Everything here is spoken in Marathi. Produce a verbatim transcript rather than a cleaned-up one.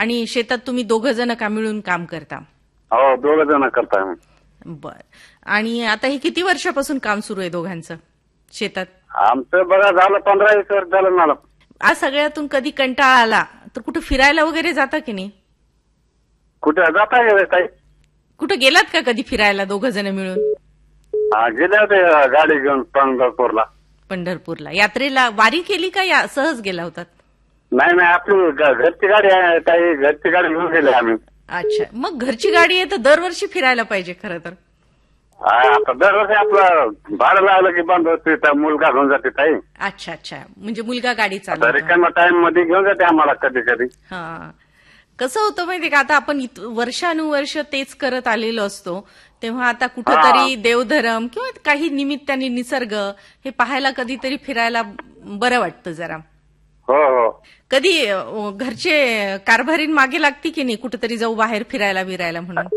आणि शेतात तुम्ही दोघं जण का मिळून काम करता? हो, दोघ जण करताय आम्ही. बर. आणि आता हे किती वर्षापासून काम सुरू आहे दोघांचं शेतात? आमचं बघा झालं पंधरा वीस वर्ष झालं मला. आज सगळ्यातून कधी कंटाळा आला तर कुठं फिरायला वगैरे जाता की नाही? कुठे जाता येत ताई? कुठं गेलात का कधी फिरायला दोघं जण मिळून? हा, गेले होते गाडी घेऊन पंढरपूरला. पंढरपूरला यात्रेला वारी केली का या सहज गेला होतात? नाही नाही, आपली घ- घरची गाडी आहे ताई, घरची गाडी घेऊन गेले आम्ही. अच्छा, मग घरची गाडी आहे तर दरवर्षी फिरायला पाहिजे खरं तर. हा, आता दरवर्षी आपलं भाडं लागलं की बंद होते, त्या मुलगा घेऊन जाते ताई. अच्छा अच्छा, म्हणजे मुलगा गाडी आता चालवतो. रिकाम्या टाइम मध्ये घेऊन जाते आम्हाला कधी कधी. हा, कसं होतं माहितीये का, आता आपण इत- वर्षानुवर्ष तेच करत आलेलो असतो, तेव्हा आता कुठंतरी देवधर्म किंवा काही निमित्ताने निसर्ग हे पाहायला कधीतरी फिरायला बरं वाटतं जरा. हो हो. कधी अ, घरचे कारभारीन मागे लागते की नाही कुठेतरी जाऊ बाहेर फिरायला बिरायला म्हणून?